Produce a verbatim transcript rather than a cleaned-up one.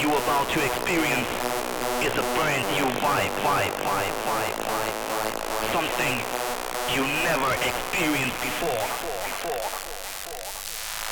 you about to experience is a brand new vibe, vibe, vibe, vibe, vibe, vibe. Something you never experienced